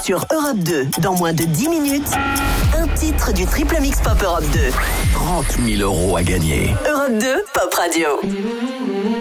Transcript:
sur Europe 2 dans moins de 10 minutes. Un titre du Triple Mix Pop Europe 2. 30 000 € à gagner. Europe 2 Pop Radio.